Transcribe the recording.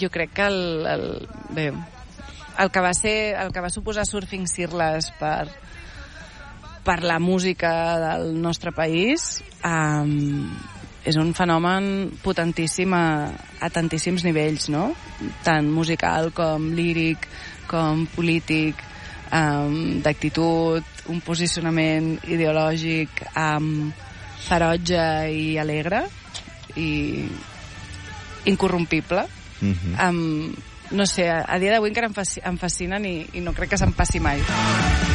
jo crec que el que va suposar Surfing Sirles per la música del nostre país és un fenomen potentíssim a tantíssims nivells, no? Tant musical com líric, com polític, d'actitud, un posicionament ideològic ferotge i alegre i incorrompible. No sé, a dia d'avui encara em fascinen i no crec que se'm passi mai.